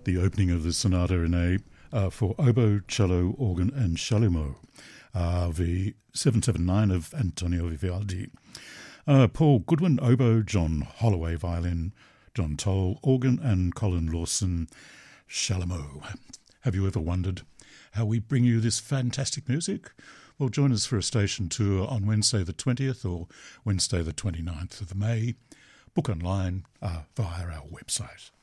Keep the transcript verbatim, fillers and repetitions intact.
the opening of the Sonata in A uh, for oboe, cello, organ and chalumeau, uh, the seven seventy-nine of Antonio Vivaldi. Uh, Paul Goodwin, oboe, John Holloway, violin, John Toll, organ, and Colin Lawson, chalumeau. Have you ever wondered how we bring you this fantastic music? Well, join us for a station tour on Wednesday the twentieth or Wednesday the twenty-ninth of May. Book online uh, via our website.